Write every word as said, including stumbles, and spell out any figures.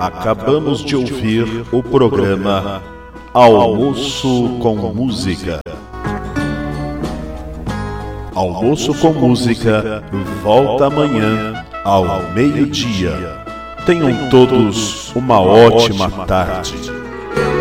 Acabamos de ouvir o programa Almoço com Música. Almoço com Música volta amanhã ao meio-dia. Tenham todos uma ótima tarde.